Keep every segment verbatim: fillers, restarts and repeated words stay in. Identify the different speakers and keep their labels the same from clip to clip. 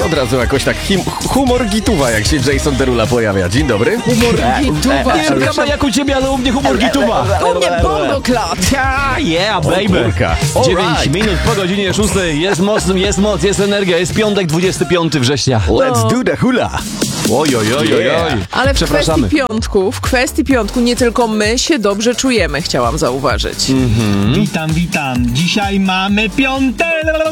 Speaker 1: od razu jakoś tak him, humor gituwa, jak się Jason Derulo pojawia. Dzień dobry.
Speaker 2: Humor gituwa.
Speaker 3: Nie wiem, Kama, jak u ciebie, ale u mnie humor gituwa.
Speaker 2: U mnie bomboklat.
Speaker 3: Ja, yeah, baby.
Speaker 1: kurka.
Speaker 3: dziewięć
Speaker 1: Alright.
Speaker 3: minut po godzinie szóstej. Jest moc, jest moc, jest energia. Jest piątek, dwudziestego piątego września.
Speaker 1: Let's do the hula.
Speaker 3: Oj, oj, oj, oj, oj.
Speaker 1: Yeah.
Speaker 2: Ale w
Speaker 3: Przepraszamy.
Speaker 2: kwestii piątku, w kwestii piątku nie tylko my się dobrze czujemy, chciałam zauważyć.
Speaker 4: Witam, witam. Dzisiaj mamy piątek.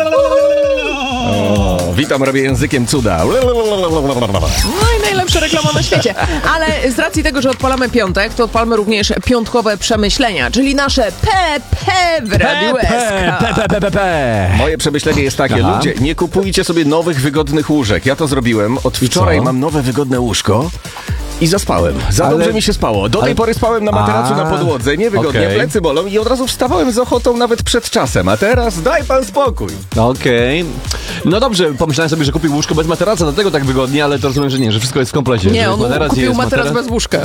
Speaker 1: O, witam, robię językiem cuda.
Speaker 2: No i najlepsza reklama na świecie. Ale z racji tego, że odpalamy piątek, to odpalmy również piątkowe przemyślenia, czyli nasze P P w Radiu S K.
Speaker 3: P, P, P, P, P.
Speaker 1: Moje przemyślenie jest takie,
Speaker 3: Aha.
Speaker 1: ludzie, nie kupujcie sobie nowych, wygodnych łóżek. Ja to zrobiłem. Od wczoraj
Speaker 3: Co?
Speaker 1: mam nowe, wygodne łóżko. I zaspałem. Za
Speaker 3: Ale-
Speaker 1: dobrze mi się spało. Do tej
Speaker 3: ale-
Speaker 1: pory spałem na materacu
Speaker 3: A,
Speaker 1: na podłodze, niewygodnie,
Speaker 3: okej.
Speaker 1: plecy bolą i od razu wstawałem z ochotą nawet przed czasem. A teraz daj pan spokój.
Speaker 3: Okej. No dobrze, pomyślałem sobie, że kupił łóżko bez materaca, dlatego tak wygodnie, ale to rozumiem, że nie, że wszystko jest w komplecie. że
Speaker 2: Nie,
Speaker 3: jest
Speaker 2: on
Speaker 3: materac i
Speaker 2: kupił
Speaker 3: jest
Speaker 2: materac
Speaker 3: materac.
Speaker 2: bez łóżka.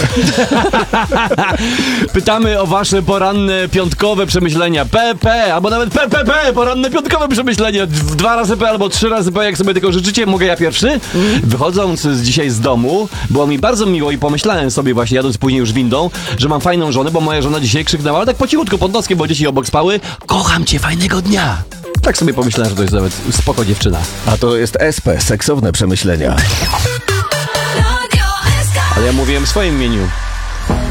Speaker 3: Pytamy o wasze poranne, piątkowe przemyślenia. P P, albo nawet P P P, poranne, piątkowe przemyślenia. D- Dwa razy P albo trzy razy P, jak sobie tego życzycie. Mogę ja pierwszy? Wychodząc z dzisiaj z domu, było mi bardzo miło i pomyślałem sobie właśnie, jadąc później już windą, że mam fajną żonę, bo moja żona dzisiaj krzyknęła, ale tak po cichutku pod noskiem, bo dzieci obok spały. Kocham cię, fajnego dnia. Tak sobie pomyślałem, że to jest nawet spoko dziewczyna.
Speaker 1: A to jest S P, seksowne przemyślenia.
Speaker 3: Ale ja mówiłem w swoim imieniu.